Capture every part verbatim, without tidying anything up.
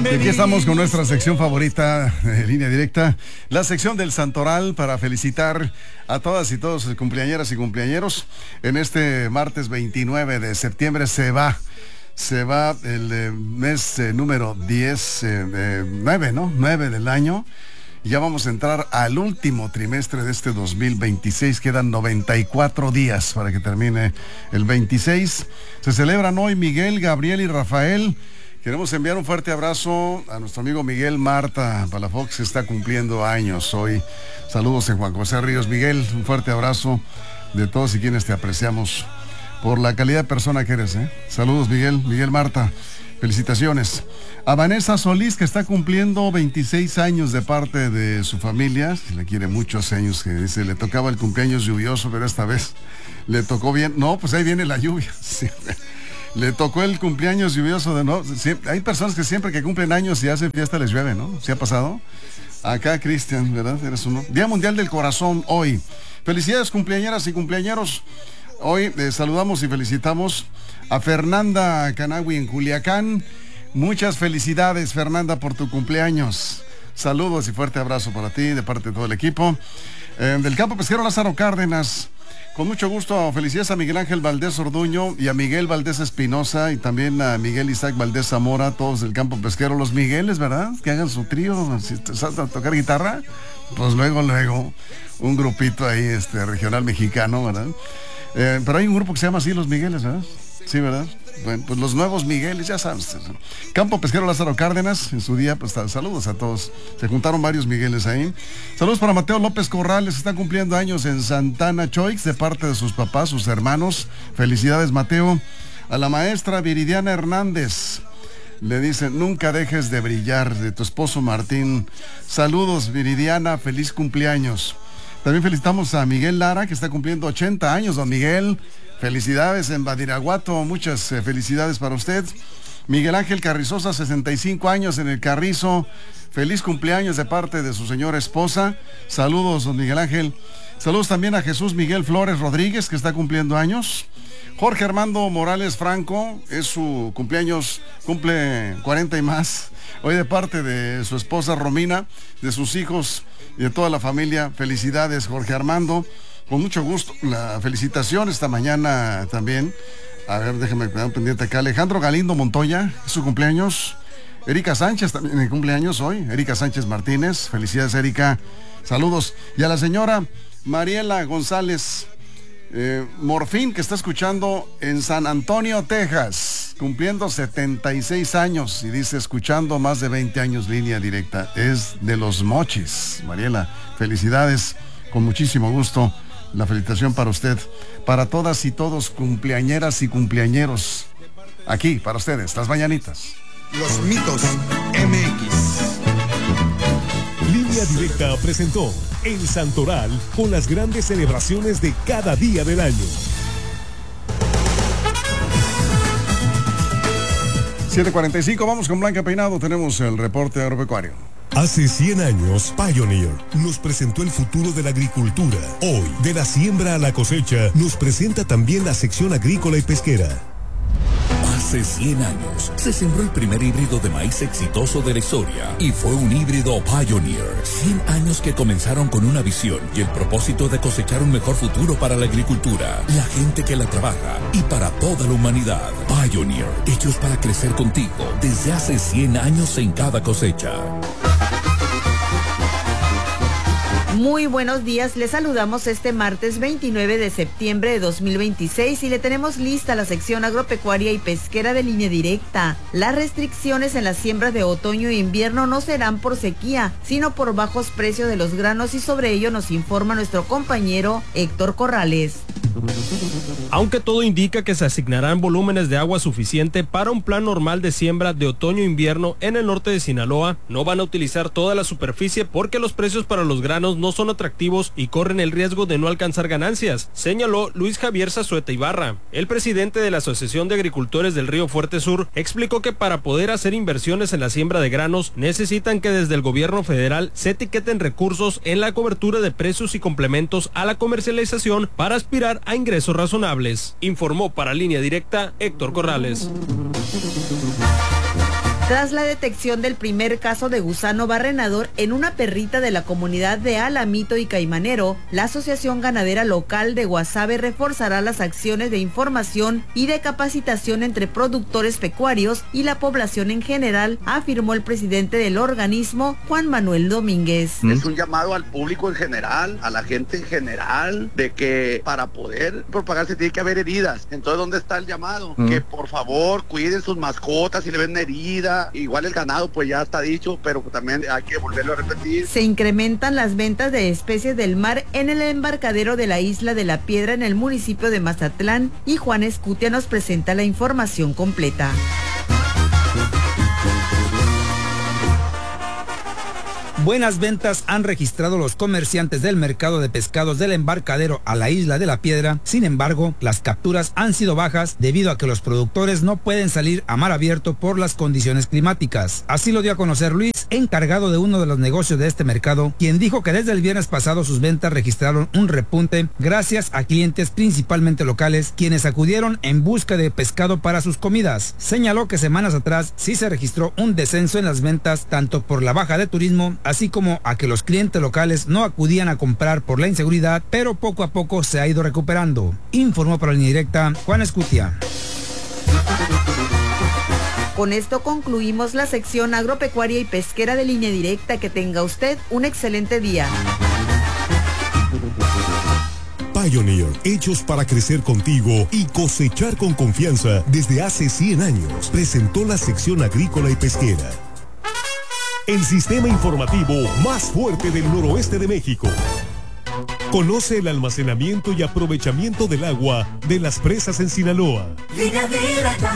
Aquí estamos con nuestra sección favorita de Línea Directa, la sección del Santoral, para felicitar a todas y todos cumpleañeras y cumpleañeros. En este martes veintinueve de septiembre se va, se va el eh, mes eh, número diez, eh, eh, nueve, ¿no? nueve del año. Ya vamos a entrar al último trimestre de este dos mil veintiséis. Quedan noventa y cuatro días para que termine el veintiséis. Se celebran hoy Miguel, Gabriel y Rafael. Queremos enviar un fuerte abrazo a nuestro amigo Miguel Marta Palafox, que está cumpliendo años hoy. Saludos en Juan José Ríos. Miguel, un fuerte abrazo de todos y quienes te apreciamos por la calidad de persona que eres, ¿eh? Saludos, Miguel, Miguel Marta. Felicitaciones. A Vanessa Solís, que está cumpliendo veintiséis años de parte de su familia. Le quiere muchos años, que dice, le tocaba el cumpleaños lluvioso, pero esta vez le tocó bien. No, pues ahí viene la lluvia. Sí. Le tocó el cumpleaños lluvioso de no. Hay personas que siempre que cumplen años y hacen fiesta les llueve, ¿no? ¿Sí ha pasado? Acá, Cristian, ¿verdad? Eres uno. Día Mundial del Corazón hoy. Felicidades, cumpleañeras y cumpleañeros. Hoy eh, saludamos y felicitamos a Fernanda Canagui en Culiacán. Muchas felicidades, Fernanda, por tu cumpleaños. Saludos y fuerte abrazo para ti de parte de todo el equipo. Eh, del Campo Pesquero Lázaro Cárdenas. Con mucho gusto, felicidades a Miguel Ángel Valdés Orduño y a Miguel Valdés Espinosa y también a Miguel Isaac Valdés Zamora, todos del Campo Pesquero. Los Migueles, ¿verdad? Que hagan su trío, si sabes tocar guitarra, pues luego, luego, un grupito ahí, este, regional mexicano, ¿verdad? Eh, pero hay un grupo que se llama así, Los Migueles, ¿verdad? Sí, ¿verdad? Bueno, pues los nuevos Migueles, ya sabes. Campo Pesquero Lázaro Cárdenas, en su día, pues saludos a todos. Se juntaron varios Migueles ahí. Saludos para Mateo López Corrales, que está cumpliendo años en Santana Choix, de parte de sus papás, sus hermanos. Felicidades, Mateo. A la maestra Viridiana Hernández, le dicen, nunca dejes de brillar, de tu esposo Martín. Saludos, Viridiana, feliz cumpleaños. También felicitamos a Miguel Lara, que está cumpliendo ochenta años, don Miguel. Felicidades en Badiraguato, muchas eh, felicidades para usted. Miguel Ángel Carrizosa, sesenta y cinco años en el Carrizo. Feliz cumpleaños de parte de su señora esposa. Saludos, don Miguel Ángel. Saludos también a Jesús Miguel Flores Rodríguez, que está cumpliendo años. Jorge Armando Morales Franco, es su cumpleaños, cumple cuarenta y más. Hoy de parte de su esposa Romina, de sus hijos y de toda la familia. Felicidades, Jorge Armando. Con mucho gusto, la felicitación esta mañana también. A ver, déjame quedar pendiente acá. Alejandro Galindo Montoya, es su cumpleaños. Erika Sánchez también en cumpleaños hoy. Erika Sánchez Martínez, felicidades, Erika. Saludos. Y a la señora Mariela González eh, Morfín, que está escuchando en San Antonio, Texas, cumpliendo setenta y seis años. Y dice, escuchando más de veinte años Línea Directa. Es de Los Mochis. Mariela, felicidades. Con muchísimo gusto. La felicitación para usted, para todas y todos cumpleañeras y cumpleañeros. Aquí, para ustedes, las mañanitas. Los mitos M X. Línea Directa presentó El Santoral con las grandes celebraciones de cada día del año. siete cuarenta y cinco, vamos con Blanca Peinado, tenemos el reporte agropecuario. Hace cien años, Pioneer nos presentó el futuro de la agricultura. Hoy, de la siembra a la cosecha, nos presenta también la sección agrícola y pesquera. Hace cien años, se sembró el primer híbrido de maíz exitoso de la historia y fue un híbrido Pioneer. cien años que comenzaron con una visión y el propósito de cosechar un mejor futuro para la agricultura, la gente que la trabaja y para toda la humanidad. Pioneer, hechos para crecer contigo desde hace cien años en cada cosecha. Muy buenos días, les saludamos este martes veintinueve de septiembre de dos mil veintiséis y le tenemos lista la sección agropecuaria y pesquera de Línea Directa. Las restricciones en las siembras de otoño e invierno no serán por sequía, sino por bajos precios de los granos y sobre ello nos informa nuestro compañero Héctor Corrales. Aunque todo indica que se asignarán volúmenes de agua suficiente para un plan normal de siembra de otoño-invierno en el norte de Sinaloa, no van a utilizar toda la superficie porque los precios para los granos no son atractivos y corren el riesgo de no alcanzar ganancias, señaló Luis Javier Zazueta Ibarra. El presidente de la Asociación de Agricultores del Río Fuerte Sur explicó que para poder hacer inversiones en la siembra de granos necesitan que desde el gobierno federal se etiqueten recursos en la cobertura de precios y complementos a la comercialización para aspirar a ingresos razonables. Informó para Línea Directa Héctor Corrales. Tras la detección del primer caso de gusano barrenador en una perrita de la comunidad de Alamito y Caimanero, la Asociación Ganadera Local de Guasave reforzará las acciones de información y de capacitación entre productores pecuarios y la población en general, afirmó el presidente del organismo, Juan Manuel Domínguez. Es un llamado al público en general, a la gente en general, de que para poder propagarse tiene que haber heridas. Entonces, ¿dónde está el llamado? Mm. Que por favor cuiden sus mascotas si le ven herida. Igual el ganado pues ya está dicho, pero también hay que volverlo a repetir. Se incrementan las ventas de especies del mar en el embarcadero de la Isla de la Piedra en el municipio de Mazatlán, y Juan Escutia nos presenta la información completa. Buenas ventas han registrado los comerciantes del mercado de pescados del embarcadero a la Isla de la Piedra. Sin embargo, las capturas han sido bajas debido a que los productores no pueden salir a mar abierto por las condiciones climáticas. Así lo dio a conocer Luis, encargado de uno de los negocios de este mercado, quien dijo que desde el viernes pasado sus ventas registraron un repunte gracias a clientes principalmente locales, quienes acudieron en busca de pescado para sus comidas. Señaló que semanas atrás sí se registró un descenso en las ventas, tanto por la baja de turismo, así como a que los clientes locales no acudían a comprar por la inseguridad, pero poco a poco se ha ido recuperando. Informó para Línea Directa Juan Escutia. Con esto concluimos la sección agropecuaria y pesquera de Línea Directa. Que tenga usted un excelente día. Pioneer, hechos para crecer contigo y cosechar con confianza desde hace cien años, presentó la sección agrícola y pesquera. El sistema informativo más fuerte del noroeste de México. Conoce el almacenamiento y aprovechamiento del agua de las presas en Sinaloa. Línea Directa.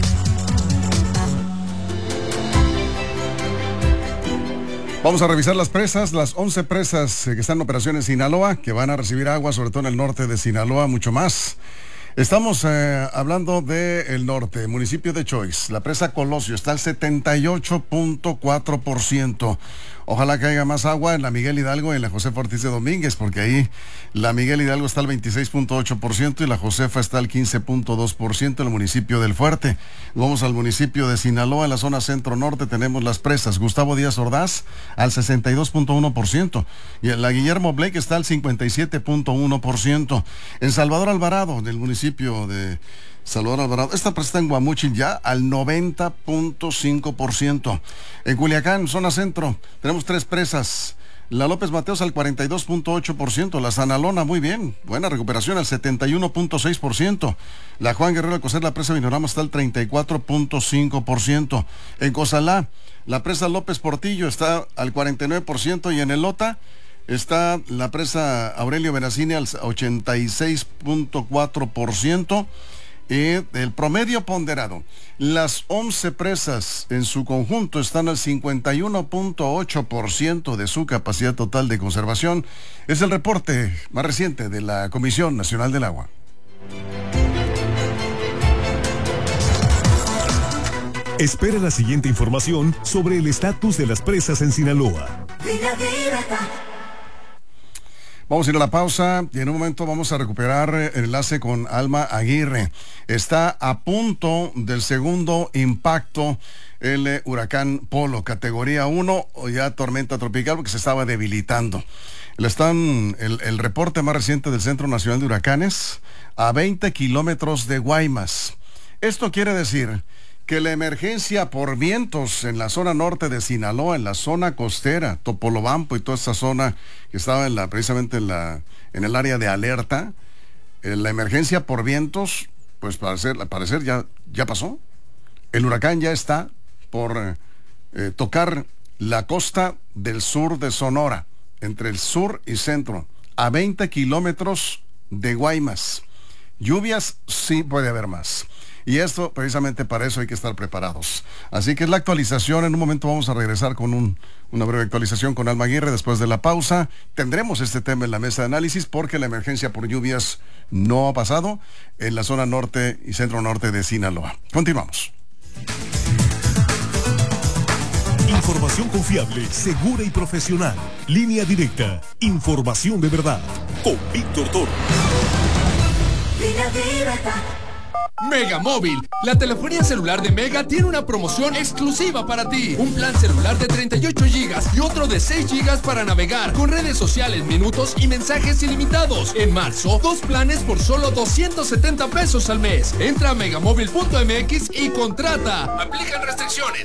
Vamos a revisar las presas, las once presas que están en operación en Sinaloa, que van a recibir agua, sobre todo en el norte de Sinaloa, mucho más. Estamos eh, hablando del norte, municipio de Choix. La presa Colosio está al setenta y ocho punto cuatro por ciento. Ojalá que haya más agua en la Miguel Hidalgo y en la Josefa Ortiz de Domínguez, porque ahí la Miguel Hidalgo está al veintiséis punto ocho por ciento y la Josefa está al quince punto dos por ciento en el municipio del Fuerte. Vamos al municipio de Sinaloa, en la zona centro-norte tenemos las presas. Gustavo Díaz Ordaz al sesenta y dos punto uno por ciento y en la Guillermo Blake está al cincuenta y siete punto uno por ciento. En Salvador Alvarado, del municipio de Salvador Alvarado, esta presa está en Guamúchil ya al noventa punto cinco por ciento. En Culiacán, zona centro, tenemos tres presas. La López Mateos al cuarenta y dos punto ocho por ciento, la Sanalona muy bien, buena recuperación al setenta y uno punto seis por ciento. La Juan Guerrero de Coser, la presa Vinorama está al treinta y cuatro punto cinco por ciento. En Cozalá, la presa López Portillo está al cuarenta y nueve por ciento y en Elota está la presa Aurelio Benacini al ochenta y seis punto cuatro por ciento. Y el promedio ponderado, las once presas en su conjunto están al cincuenta y uno punto ocho por ciento de su capacidad total de conservación. Es el reporte más reciente de la Comisión Nacional del Agua. Espera la siguiente información sobre el estatus de las presas en Sinaloa. Vamos a ir a la pausa y en un momento vamos a recuperar el enlace con Alma Aguirre. Está a punto del segundo impacto el huracán Polo, categoría uno, o ya tormenta tropical, porque se estaba debilitando. Le están, el, el reporte más reciente del Centro Nacional de Huracanes, a veinte kilómetros de Guaymas. Esto quiere decir que la emergencia por vientos en la zona norte de Sinaloa, en la zona costera, Topolobampo y toda esa zona que estaba en la, precisamente en la, en el área de alerta, eh, la emergencia por vientos, pues parecer, al parecer ya, ya pasó. El huracán ya está por eh, tocar la costa del sur de Sonora, entre el sur y centro, a veinte kilómetros de Guaymas. Lluvias sí puede haber más. Y esto, precisamente para eso hay que estar preparados. Así que es la actualización. En un momento vamos a regresar con un, una breve actualización con Alma Aguirre. Después de la pausa, tendremos este tema en la mesa de análisis porque la emergencia por lluvias no ha pasado en la zona norte y centro norte de Sinaloa. Continuamos. Información confiable, segura y profesional. Línea Directa. Información de verdad. Con Víctor Toro. Línea Directa. Mega Móvil, la telefonía celular de Mega tiene una promoción exclusiva para ti. Un plan celular de treinta y ocho gigas y otro de seis gigas para navegar, con redes sociales, minutos y mensajes ilimitados. En marzo, dos planes por solo doscientos setenta pesos al mes. Entra a megamóvil punto m x y contrata. Aplican restricciones.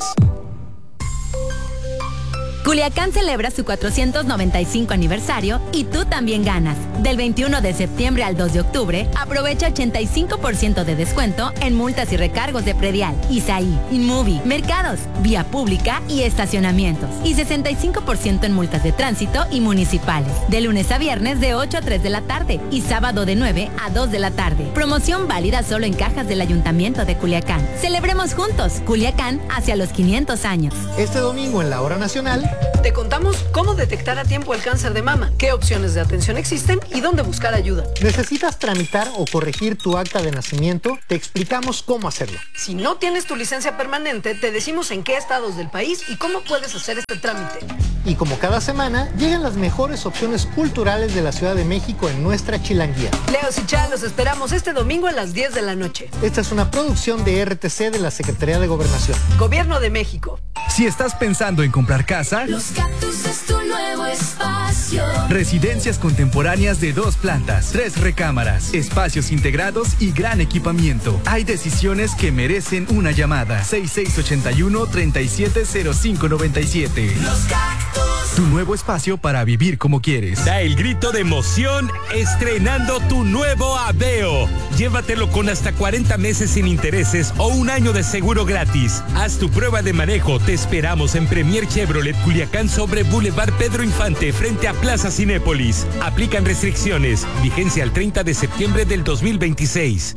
Culiacán celebra su cuatrocientos noventa y cinco aniversario y tú también ganas. Del veintiuno de septiembre al dos de octubre, aprovecha ochenta y cinco por ciento de descuento en multas y recargos de predial, Isaí, Inmovie, mercados, vía pública y estacionamientos. Y sesenta y cinco por ciento en multas de tránsito y municipales. De lunes a viernes de ocho a tres de la tarde y sábado de nueve a dos de la tarde. Promoción válida solo en cajas del Ayuntamiento de Culiacán. Celebremos juntos Culiacán hacia los quinientos años. Este domingo en la Hora Nacional te contamos cómo detectar a tiempo el cáncer de mama, qué opciones de atención existen y dónde buscar ayuda. ¿Necesitas tramitar o corregir tu acta de nacimiento? Te explicamos cómo hacerlo. Si no tienes tu licencia permanente, te decimos en qué estados del país y cómo puedes hacer este trámite. Y como cada semana, llegan las mejores opciones culturales de la Ciudad de México en nuestra Chilanguía. Leos y Chá, los esperamos este domingo a las diez de la noche. Esta es una producción de R T C de la Secretaría de Gobernación. Gobierno de México. Si estás pensando en comprar casa, Los Cactus es tu nuevo espacio. Residencias contemporáneas de dos plantas, tres recámaras, espacios integrados y gran equipamiento. Hay decisiones que merecen una llamada. seis seis ocho uno, tres siete cero cinco nueve siete. Los Cactus. Tu nuevo espacio para vivir como quieres. Da el grito de emoción estrenando tu nuevo Aveo. Llévatelo con hasta cuarenta meses sin intereses o un año de seguro gratis. Haz tu prueba de manejo. Te esperamos en Premier Chevrolet Culiacán sobre Boulevard Pedro Infante frente a Plaza Cinépolis. Aplican restricciones. Vigencia al treinta de septiembre del dos mil veintiséis.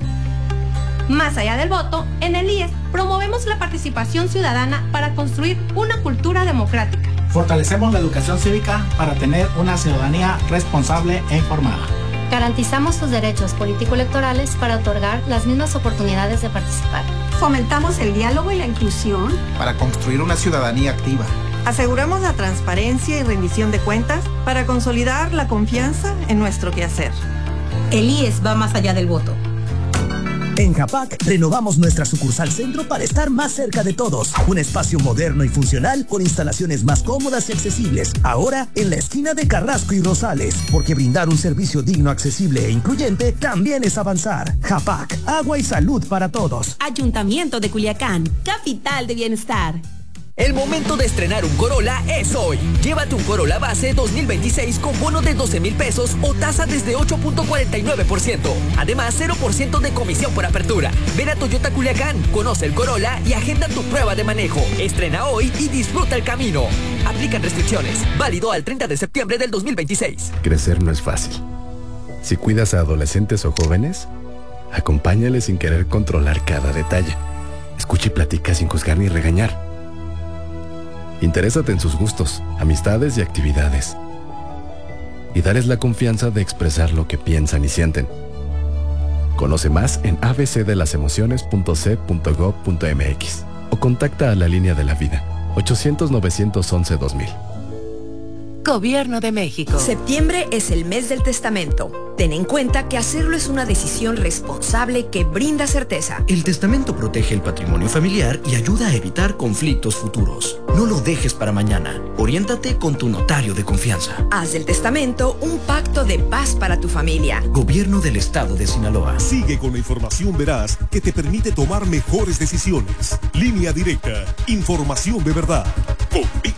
Más allá del voto, en el I E S promovemos la participación ciudadana para construir una cultura democrática. Fortalecemos la educación cívica para tener una ciudadanía responsable e informada. Garantizamos tus derechos político-electorales para otorgar las mismas oportunidades de participar. Fomentamos el diálogo y la inclusión para construir una ciudadanía activa. Aseguramos la transparencia y rendición de cuentas para consolidar la confianza en nuestro quehacer. El I E S va más allá del voto. En Japac renovamos nuestra sucursal centro para estar más cerca de todos. Un espacio moderno y funcional con instalaciones más cómodas y accesibles. Ahora en la esquina de Carrasco y Rosales. Porque brindar un servicio digno, accesible e incluyente también es avanzar. Japac, agua y salud para todos. Ayuntamiento de Culiacán, capital de bienestar. El momento de estrenar un Corolla es hoy. Llévate un Corolla base dos mil veintiséis con bono de doce mil pesos o tasa desde ocho punto cuarenta y nueve por ciento. Además, cero por ciento de comisión por apertura. Ven a Toyota Culiacán, conoce el Corolla y agenda tu prueba de manejo. Estrena hoy y disfruta el camino. Aplican restricciones. Válido al treinta de septiembre del dos mil veintiséis. Crecer no es fácil. Si cuidas a adolescentes o jóvenes, acompáñales sin querer controlar cada detalle. Escucha y platica sin juzgar ni regañar. Interésate en sus gustos, amistades y actividades. Y dales la confianza de expresar lo que piensan y sienten. Conoce más en a b c de las emociones punto c punto gob punto m x o contacta a la línea de la vida ochocientos, novecientos once, dos mil. Gobierno de México. Septiembre es el mes del testamento. Ten en cuenta que hacerlo es una decisión responsable que brinda certeza. El testamento protege el patrimonio familiar y ayuda a evitar conflictos futuros. No lo dejes para mañana. Oriéntate con tu notario de confianza. Haz del testamento un pacto de paz para tu familia. Gobierno del Estado de Sinaloa. Sigue con la información veraz que te permite tomar mejores decisiones. Línea Directa. Información de verdad. Con